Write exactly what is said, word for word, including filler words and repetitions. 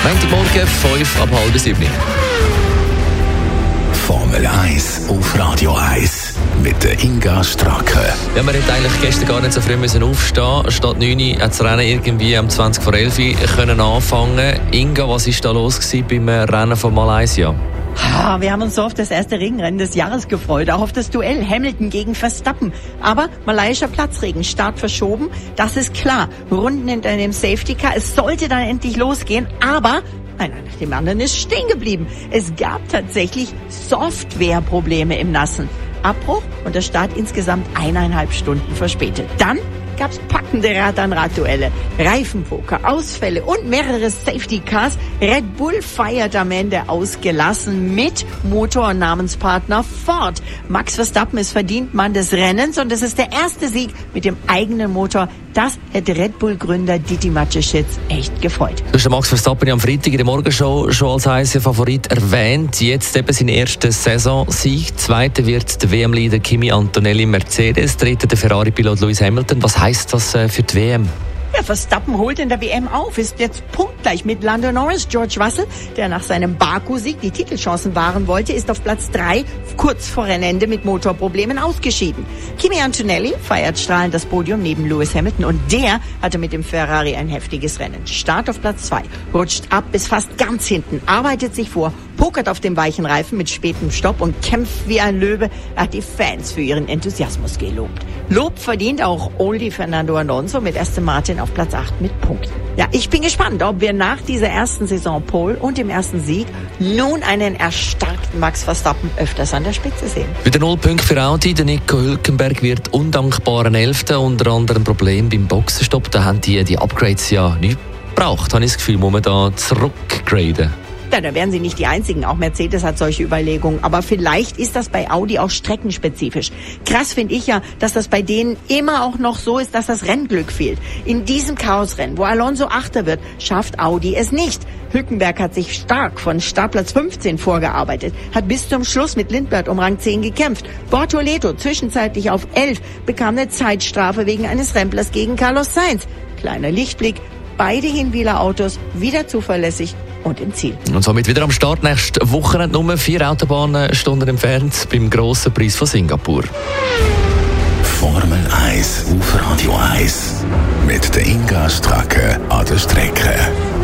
Montagmorgen, fünf ab halb sieben. Formel eins auf Radio eins mit der Inga Stracke. Ja, wir hätten eigentlich gestern gar nicht so früh müssen aufstehen. Statt neun Uhr hat das Rennen irgendwie um zwanzig vor elf können anfangen. Inga, was war da los beim Rennen von Malaysia? Ah, wir haben uns so auf das erste Regenrennen des Jahres gefreut, auch auf das Duell Hamilton gegen Verstappen. Aber malayischer Platzregen, Start verschoben, das ist klar. Runden hinter dem Safety Car, es sollte dann endlich losgehen, aber einer nach dem anderen ist stehen geblieben. Es gab tatsächlich Softwareprobleme im Nassen. Abbruch und der Start insgesamt eineinhalb Stunden verspätet. Dann gab's packende Rad-an-Rad-Duelle, Reifenpoker, Ausfälle und mehrere Safety-Cars. Red Bull feiert am Ende ausgelassen mit Motor- und Namenspartner Ford. Max Verstappen ist verdient Mann des Rennens und es ist der erste Sieg mit dem eigenen Motor. Das hätte Red Bull-Gründer Didi Mateschitz echt gefreut. Du hast den Max Verstappen ja am Freitag in der Morgenshow schon als heißer Favorit erwähnt. Jetzt eben sein erster Saisonsieg. Zweiter wird der W M-Leader Kimi Antonelli Mercedes. Dritter der Ferrari-Pilot Lewis Hamilton. Was heisst das äh, für die W M? Ja, Verstappen holt in der W M auf, ist jetzt punktgleich mit Lando Norris. George Russell, der nach seinem Baku-Sieg die Titelchancen wahren wollte, ist auf Platz drei kurz vor Rennende mit Motorproblemen ausgeschieden. Kimi Antonelli feiert strahlend das Podium neben Lewis Hamilton und der hatte mit dem Ferrari ein heftiges Rennen. Start auf Platz zwei, rutscht ab bis fast ganz hinten, arbeitet sich vor, pokert auf dem weichen Reifen mit spätem Stopp und kämpft wie ein Löwe. Er hat die Fans für ihren Enthusiasmus gelobt. Lob verdient auch Oldie Fernando Alonso mit Aston Martin auf Platz acht mit Punkten. Ja, ich bin gespannt, ob wir nach dieser ersten Saison Pole und dem ersten Sieg nun einen erstarkten Max Verstappen öfters an der Spitze sehen. Wieder null Punkte für Audi. Der Nico Hülkenberg wird undankbaren Elfter. Unter anderem Problem beim Boxenstopp. Da haben die, die Upgrades ja nicht gebraucht. Habe ich das Gefühl, muss man da zurückgraden. Ja, da wären sie nicht die Einzigen. Auch Mercedes hat solche Überlegungen. Aber vielleicht ist das bei Audi auch streckenspezifisch. Krass finde ich ja, dass das bei denen immer auch noch so ist, dass das Rennglück fehlt. In diesem Chaosrennen, wo Alonso Achter wird, schafft Audi es nicht. Hülkenberg hat sich stark von Startplatz fünfzehn vorgearbeitet, hat bis zum Schluss mit Lindblad um Rang zehn gekämpft. Bortoleto zwischenzeitlich auf elf, bekam eine Zeitstrafe wegen eines Remplers gegen Carlos Sainz. Kleiner Lichtblick, beide Hinwieler Autos wieder zuverlässig und im Ziel. Und somit wieder am Start. Nächste Woche Nummer vier Autobahnstunden entfernt beim grossen Preis von Singapur. Formel eins auf Radio eins mit der Inga Stracke an der Strecke.